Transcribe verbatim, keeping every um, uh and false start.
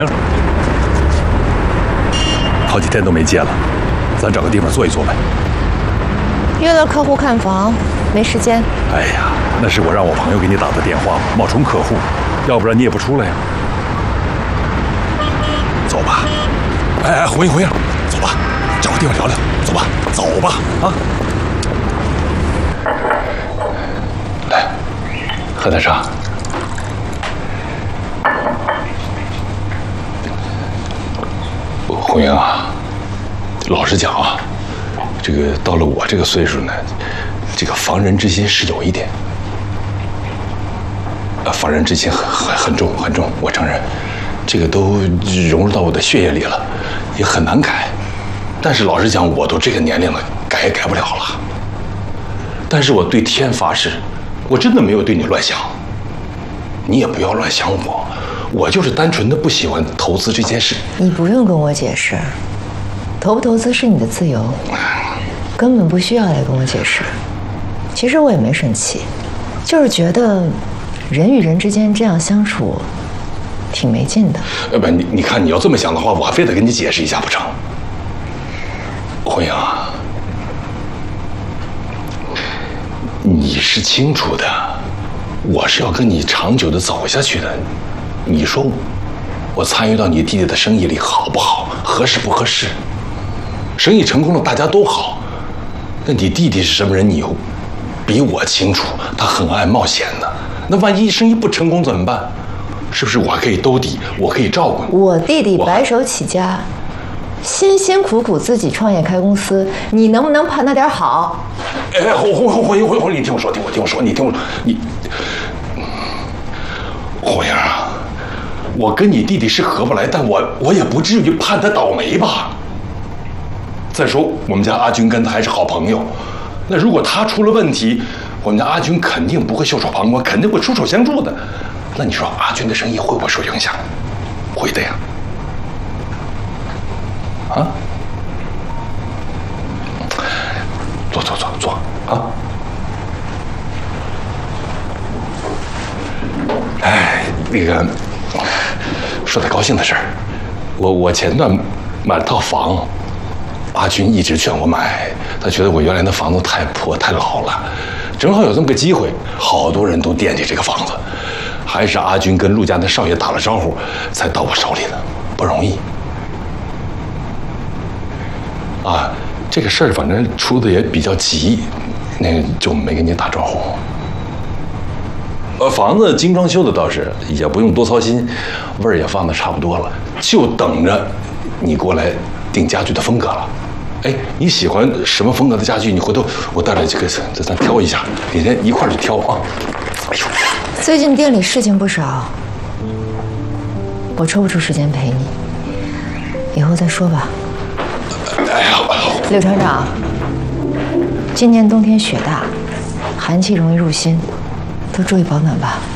好几天都没接了，咱找个地方坐一坐呗。 约了客户看房，没时间。 哎呀，那是我让我朋友给你打的电话，冒充客户，要不然你也不出来呀。走吧。哎哎，红英红英，走吧，找个地方聊聊。走吧，走吧，啊。来，喝点茶。红英啊，老实讲啊，这个到了我这个岁数呢，这个防人之心是有一点，啊，防人之心很很很重很重，我承认，这个都融入到我的血液里了，也很难改。但是老实讲，我都这个年龄了，改也改不了了。但是我对天发誓，我真的没有对你乱想，你也不要乱想我。我就是单纯的不喜欢投资这件事。 你不用跟我解释，投不投资是你的自由，根本不需要来跟我解释。其实我也没生气，就是觉得人与人之间这样相处挺没劲的。 呃不，你你看，你要这么想的话，我还非得跟你解释一下不成？红英啊，你是清楚的，我是要跟你长久的走下去的。你说我参与到你弟弟的生意里好不好？合适不合适？生意成功了，大家都好。那你弟弟是什么人？你又比我清楚，他很爱冒险的。那万一生意不成功怎么办？是不是我可以兜底，我可以照顾你？ 我弟弟白手起家，辛辛苦苦自己创业开公司，你能不能盼他点好？ 哎，红红红红英红红，你听我说，听我听我说，你听我你，红英啊。我跟你弟弟是合不来，但我我也不至于盼他倒霉吧。再说我们家阿军跟他还是好朋友，那如果他出了问题，我们家阿军肯定不会袖手旁观，肯定会出手相助的。那你说阿军的生意会不会受影响？会的呀。啊？坐坐坐坐啊！哎，那个。说点高兴的事儿，我我前段买了套房，阿军一直劝我买，他觉得我原来的房子太破太老了，正好有这么个机会，好多人都惦记这个房子，还是阿军跟陆家的少爷打了招呼才到我手里的，不容易。啊，这个事儿反正出的也比较急，那个就没跟你打招呼。呃，房子精装修的倒是也不用多操心，味儿也放的差不多了，就等着你过来定家具的风格了。哎，你喜欢什么风格的家具？你回头我带来这个，咱咱挑一下，哪天一块儿去挑啊。哎呦， 最近店里事情不少，我抽不出时间陪你，以后再说吧。 哎呀， 柳厂长，今年冬天雪大，寒气容易入心。都注意保暖吧。